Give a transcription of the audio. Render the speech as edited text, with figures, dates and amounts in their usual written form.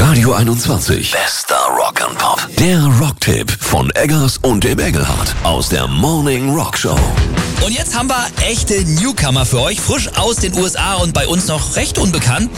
Radio 21. Bester Rock and Pop. Der Rocktipp von Eggers und dem Engelhardt aus der Morning Rock Show. Und jetzt haben wir echte Newcomer für euch, frisch aus den USA und bei uns noch recht unbekannt.